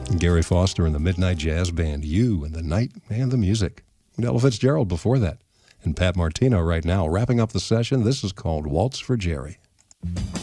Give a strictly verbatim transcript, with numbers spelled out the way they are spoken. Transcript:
Gary Foster and the Midnight Jazz Band, You and the Night and the Music. And Ella Fitzgerald before that. And Pat Martino right now, wrapping up the session. This is called Waltz for Jerry.